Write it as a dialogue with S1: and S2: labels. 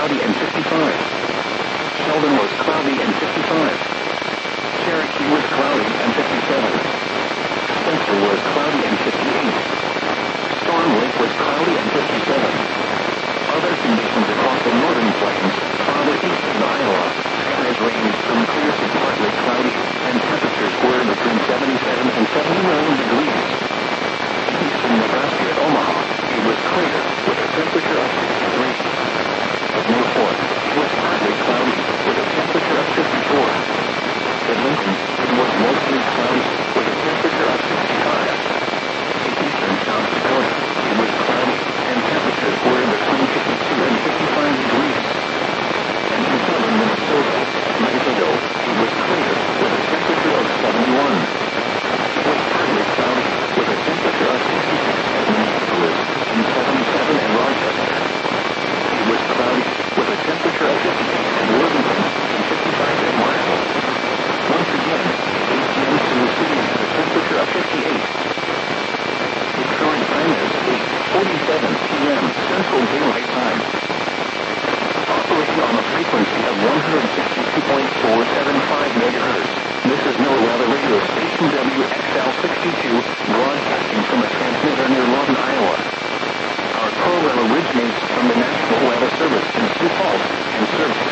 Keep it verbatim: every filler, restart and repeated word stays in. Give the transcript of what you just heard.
S1: cloudy and fifty-five. Sheldon was cloudy and fifty-five. Cherokee was cloudy and fifty-seven. Spencer was cloudy and fifty-eight. Storm Lake was cloudy and fifty-seven. Other conditions across the northern plains, farther east in Iowa, skies ranged from clear to partly cloudy, and temperatures were between seventy-seven and seventy-nine degrees. In eastern Nebraska at Omaha, it was clear, with a temperature of sixty-three. At Mill Fork, it was partly cloudy, with a temperature of fifty-four. At Lincoln, it was mostly cloudy, with a temperature of sixty-five. In eastern South Dakota, it was cloudy, and temperatures were between fifty-two and fifty-five degrees. And in southern Minnesota, Mankato, it was clear, with a temperature of seventy-one. It was partly cloudy, with a temperature of sixty-six at Minneapolis, and seventy-seven at Rochester. It was cloudy, with a temperature of fifty-eight at Worthington, and fifty-five at Marshall. Once again, eight p m Sioux City had a temperature of fifty-eight. Its current time is eight forty-seven p m Central Daylight Time. Operating on a frequency of one hundred sixty-two point four seven five megahertz, this is NOAA Weather Radio Station W X L sixty-two, broadcasting from a transmitter near Lawton, Iowa. Our program originates from the National Weather Service in Sioux Falls and serves